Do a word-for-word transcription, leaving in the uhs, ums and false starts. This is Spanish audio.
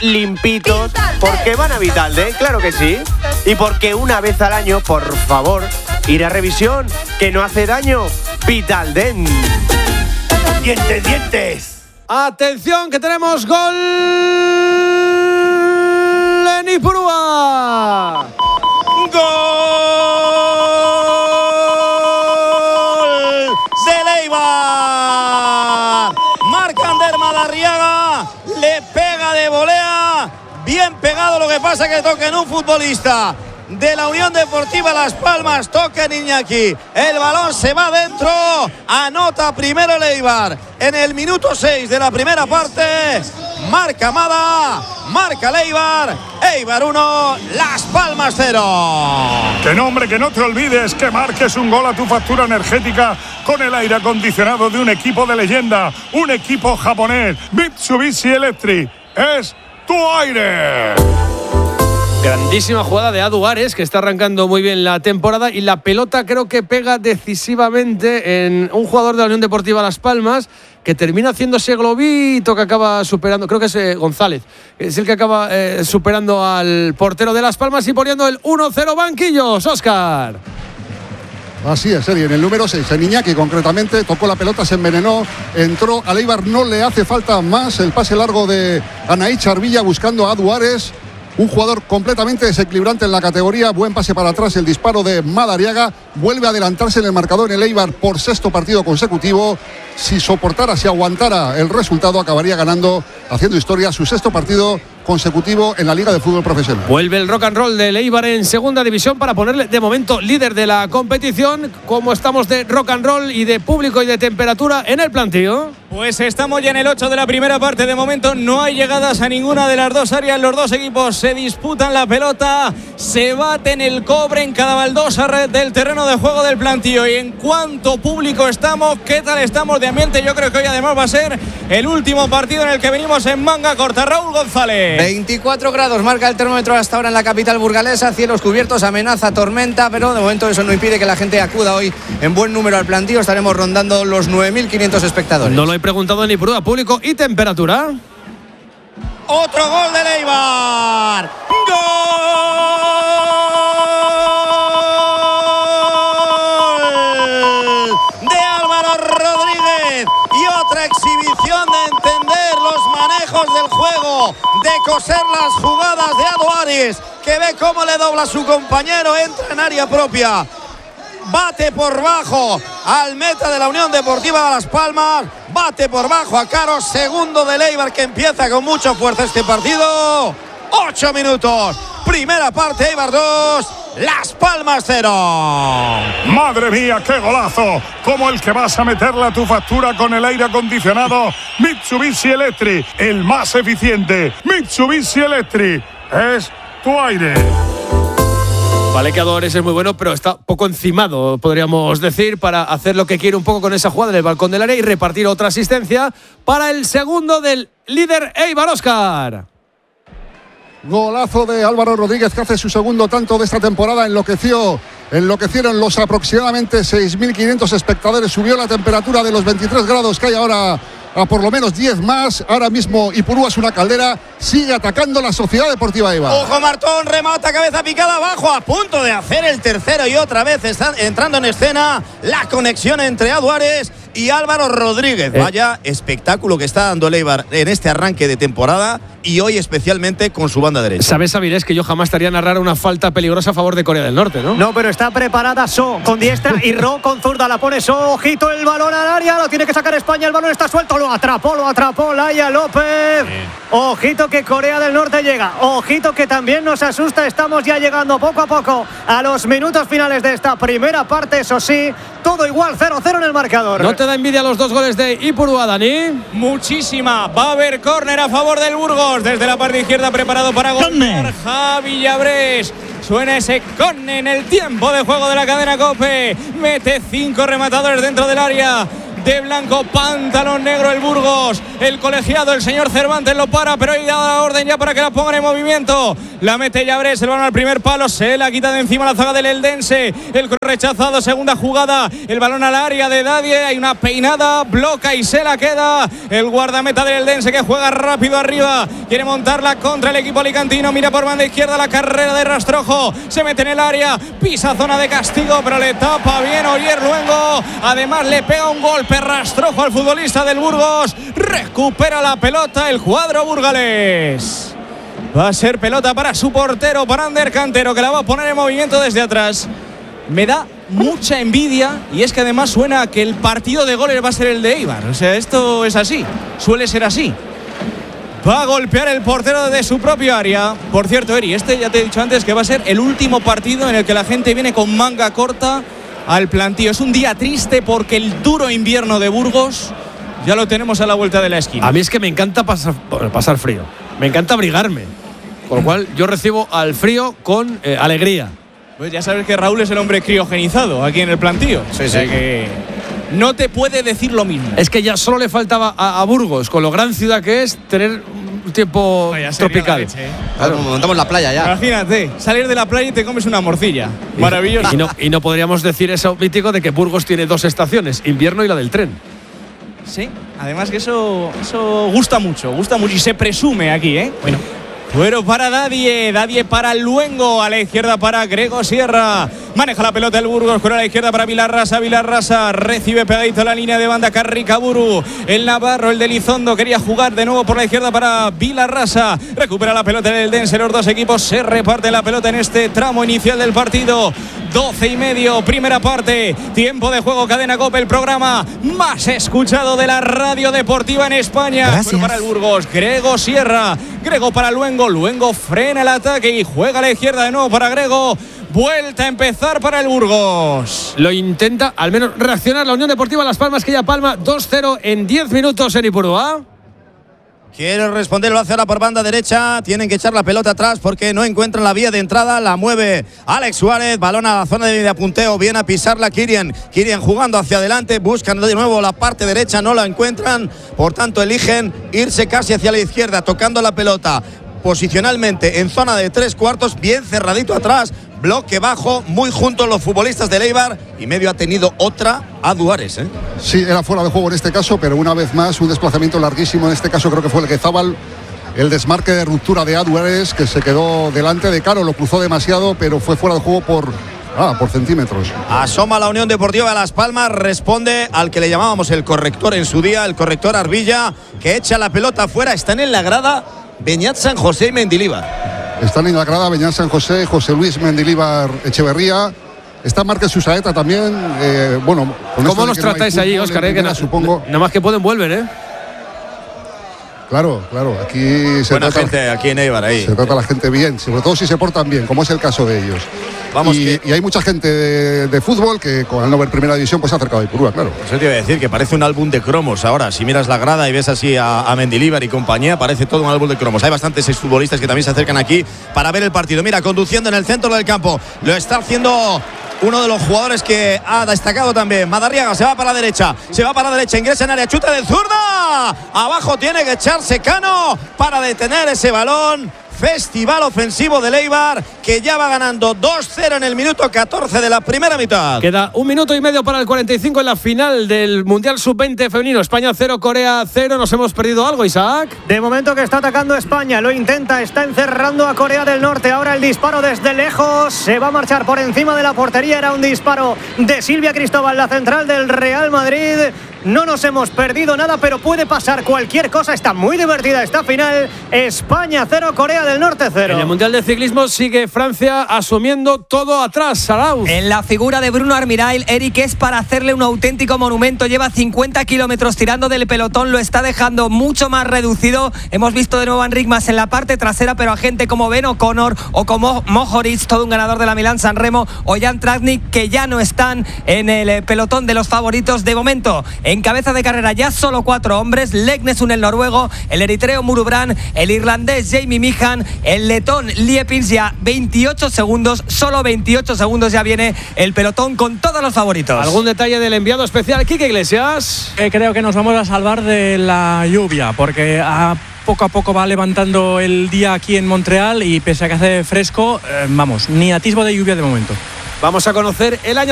limpitos, porque van a Vitalden, claro que sí. Y porque una vez al año, por favor, ir a revisión, que no hace daño. Vitalden. ¡Dientes, dientes! ¡Atención, que tenemos gol en Ipurúa! ¡Gol de Leibar! Marca Ander Madariaga, le pega de volea, bien pegado, lo que pasa que toca en un futbolista de la Unión Deportiva Las Palmas, toca en Iñaki, el balón se va dentro, anota primero el Eibar en el minuto seis de la primera parte, marca Mada, marca el Eibar, Eibar uno, Las Palmas cero. Que no, hombre, que no te olvides que marques un gol a tu factura energética con el aire acondicionado de un equipo de leyenda, un equipo japonés, Mitsubishi Electric, es tu aire. Grandísima jugada de Adu Ares, que está arrancando muy bien la temporada, y la pelota creo que pega decisivamente en un jugador de la Unión Deportiva Las Palmas, que termina haciéndose globito, que acaba superando, creo que es eh, González, es el que acaba eh, superando al portero de Las Palmas y poniendo el uno cero banquillos. Óscar. Así es, Eri, en el número seis, en Iñaki concretamente, tocó la pelota, se envenenó, entró al Eibar, no le hace falta más, el pase largo de Anaí Charvilla buscando a Adu Ares. Un jugador completamente desequilibrante en la categoría. Buen pase para atrás, el disparo de Madariaga. Vuelve a adelantarse en el marcador en el Eibar por sexto partido consecutivo. Si soportara, si aguantara el resultado, acabaría ganando, haciendo historia, su sexto partido consecutivo en la Liga de Fútbol Profesional. Vuelve el rock and roll del Eibar en segunda división para ponerle de momento líder de la competición. ¿Cómo estamos de rock and roll y de público y de temperatura en el plantío? Pues estamos ya en el ocho de la primera parte. De momento no hay llegadas a ninguna de las dos áreas. Los dos equipos se disputan la pelota, se baten el cobre en cada baldosa red del terreno de juego del plantío. Y en cuanto público estamos, ¿qué tal estamos de ambiente? Yo creo que hoy además va a ser el último partido en el que venimos en manga corta. Raúl González. veinticuatro grados marca el termómetro hasta ahora en la capital burgalesa, cielos cubiertos, amenaza tormenta, pero de momento eso no impide que la gente acuda hoy en buen número al plantío. Estaremos rondando los nueve mil quinientos espectadores. No lo he preguntado ni prueba, público y temperatura. Otro gol de Leibar. ¡Gol de Álvaro Rodríguez! Y otra exhibición de entender los manejos del juego, de coser las jugadas de Adu Ares, que ve cómo le dobla a su compañero, entra en área propia, bate por bajo al meta de la Unión Deportiva Las Palmas, bate por bajo a Caro, segundo de Leibar, que empieza con mucha fuerza este partido. Ocho minutos, primera parte, Eibar dos, Las Palmas cero. Madre mía, qué golazo, como el que vas a meterle a tu factura con el aire acondicionado Mitsubishi Electric, el más eficiente. Mitsubishi Electric es tu aire. Vale que Adu Ares es muy bueno, pero está poco encimado, podríamos decir, para hacer lo que quiere un poco con esa jugada en el balcón del área y repartir otra asistencia para el segundo del líder Eibar. Óscar. Golazo de Álvaro Rodríguez, que hace su segundo tanto de esta temporada. Enloqueció, enloquecieron los aproximadamente seis mil quinientos espectadores. Subió la temperatura de los veintitrés grados que hay ahora a por lo menos diez más. Ahora mismo Ipurúa es una caldera. Sigue atacando la Sociedad Deportiva Eibar. Ojo Martón, remata, cabeza picada abajo, a punto de hacer el tercero, y otra vez está entrando en escena la conexión entre Adu Ares y Álvaro Rodríguez. Eh. Vaya espectáculo que está dando el Eibar en este arranque de temporada, y hoy especialmente con su banda derecha. Sabes, Avilés, que yo jamás estaría a narrar una falta peligrosa a favor de Corea del Norte, ¿no? No, pero está preparada So con diestra y Ro con zurda. La pone So, ojito, el balón al área, lo tiene que sacar España, el balón está suelto, lo atrapó, lo atrapó Laia López. Bien. Ojito que Corea del Norte llega, ojito que también nos asusta. Estamos ya llegando poco a poco a los minutos finales de esta primera parte. Eso sí, todo igual, cero cero en el marcador. ¿No te da envidia los dos goles de Ipurúa, Dani? Muchísima. Va a haber córner a favor del Burgos. Desde la parte izquierda preparado para golpear Javi Llabrés. Suena ese córner en el tiempo de juego de la cadena COPE. Mete cinco rematadores dentro del área. de blanco, pantalón negro el Burgos. El colegiado, el señor Cervantes lo para, pero hay dado la orden ya para que la pongan en movimiento. La mete Llabres, el balón al primer palo, se la quita de encima la zaga del Eldense. El rechazado, segunda jugada, el balón al área de Dadie, hay una peinada, bloca y se la queda. El guardameta del Eldense que juega rápido arriba, quiere montarla contra el equipo alicantino, mira por banda izquierda la carrera de Rastrojo, se mete en el área, pisa zona de castigo, pero le tapa bien Oyer Luengo. Además le pega un golpe Rastrojo al futbolista del Burgos, recupera la pelota el cuadro burgalés. Va a ser pelota para su portero, para Ander Cantero, que la va a poner en movimiento desde atrás. Me da mucha envidia, y es que además suena que el partido de goles va a ser el de Eibar. O sea, esto es así, suele ser así. Va a golpear el portero de su propio área. Por cierto, Eri, este ya te he dicho antes que va a ser el último partido en el que la gente viene con manga corta al plantío. Es un día triste porque el duro invierno de Burgos ya lo tenemos a la vuelta de la esquina. A mí es que me encanta pasar, pasar frío, me encanta abrigarme, con lo cual yo recibo al frío con eh, alegría. Pues ya sabes que Raúl es el hombre criogenizado aquí en el plantío. Sí, o sea sí. que no te puede decir lo mismo. Es que ya solo le faltaba a, a Burgos, con lo gran ciudad que es, tener un tiempo Vaya, tropical. Leche, ¿eh? Claro, como montamos la playa ya. Imagínate, salir de la playa y te comes una morcilla. Maravilloso. Y no, y no podríamos decir eso mítico de que Burgos tiene dos estaciones, invierno y la del tren. Sí, además que eso, eso gusta mucho, gusta mucho y se presume aquí, ¿eh? Bueno. Fuero para Dadie, Dadie para Luengo, a la izquierda para Grego Sierra. Maneja la pelota el Burgos, con a la izquierda para Vilarrasa, Vilarrasa recibe pegadito a la línea de banda Carricaburu. El Navarro, el de Elizondo, quería jugar de nuevo por la izquierda para Vilarrasa. Recupera la pelota el Eldense, los dos equipos se reparten la pelota en este tramo inicial del partido. doce y medio, primera parte, tiempo de juego, Cadena COPE, el programa más escuchado de la radio deportiva en España. Gracias. Para el Burgos, Grego Sierra, Grego para Luengo, Luengo frena el ataque y juega a la izquierda de nuevo para Grego. Vuelta a empezar para el Burgos. Lo intenta, al menos reaccionar la Unión Deportiva Las Palmas, que ya palma dos cero en diez minutos en Ipurúa. Quiere responder, lo hace ahora por banda derecha. Tienen que echar la pelota atrás porque no encuentran la vía de entrada. La mueve Alex Suárez. Balón a la zona de apunteo. Viene a pisarla Kirian. Kirian jugando hacia adelante. Buscan de nuevo la parte derecha. No la encuentran. Por tanto, eligen irse casi hacia la izquierda, tocando la pelota posicionalmente en zona de tres cuartos. Bien cerradito atrás. Bloque bajo, muy juntos los futbolistas del Eibar, y medio ha tenido otra a Duares, ¿eh? Sí, era fuera de juego en este caso, pero una vez más un desplazamiento larguísimo. En este caso creo que fue el que Zabal, el desmarque de ruptura de Aduares, que se quedó delante de Caro, lo cruzó demasiado, pero fue fuera de juego por, ah, por centímetros. Asoma la Unión Deportiva de Las Palmas, responde al que le llamábamos el corrector en su día, el corrector Arbilla, que echa la pelota afuera. Están en la grada Beñat San José y Mendilibar. Están en la grada Beñat San José, José Luis Mendilibar Echeverría. Está Márquez Susaeta también. Eh, bueno, ¿cómo los tratáis no allí, Óscar? Eh, que na, supongo. Nada más que pueden vuelven, ¿eh? Claro, claro. Aquí se Buena trata, gente aquí en Eibar ahí. Se trata a la gente bien, sobre todo si se portan bien, como es el caso de ellos. Vamos y, que... y hay mucha gente de, de fútbol que con el no ver primera división pues se ha acercado a Ipurúa, claro. Eso te iba a decir, que parece un álbum de cromos ahora. Si miras la grada y ves así a, a Mendilibar y compañía, parece todo un álbum de cromos. Hay bastantes exfutbolistas que también se acercan aquí para ver el partido. Mira, conduciendo en el centro del campo, lo está haciendo uno de los jugadores que ha destacado también. Madariaga se va para la derecha, se va para la derecha, ingresa en área, chuta de zurda. Abajo tiene que echarse Cano para detener ese balón. Festival ofensivo del Eibar, que ya va ganando dos cero en el minuto catorce de la primera mitad. Queda un minuto y medio para el cuarenta y cinco en la final del Mundial sub veinte femenino. España cero, Corea cero. ¿Nos hemos perdido algo, Isaac? De momento que está atacando España, lo intenta, está encerrando a Corea del Norte. Ahora el disparo desde lejos, se va a marchar por encima de la portería. Era un disparo de Silvia Cristóbal, la central del Real Madrid. No nos hemos perdido nada, pero puede pasar cualquier cosa. Está muy divertida esta final. España cero, Corea del Norte cero. En el Mundial de Ciclismo sigue Francia asumiendo todo atrás. Sarauz. En la figura de Bruno Armirail, Eric, es para hacerle un auténtico monumento. Lleva cincuenta kilómetros tirando del pelotón, lo está dejando mucho más reducido. Hemos visto de nuevo a Enric Mas en la parte trasera, pero a gente como Ben O'Connor o como Mohoric, todo un ganador de la Milán-San Remo, o Jan Tratnik, que ya no están en el pelotón de los favoritos de momento. En cabeza de carrera ya solo cuatro hombres: Legnesun, el noruego, el eritreo Murubran, el irlandés Jamie Meehan, el letón Liepins. Ya veintiocho segundos, solo veintiocho segundos ya viene el pelotón con todos los favoritos. ¿Algún detalle del enviado especial, Quique Iglesias? Eh, creo que nos vamos a salvar de la lluvia, porque a poco a poco va levantando el día aquí en Montreal y pese a que hace fresco, eh, vamos, ni atisbo de lluvia de momento. Vamos a conocer el año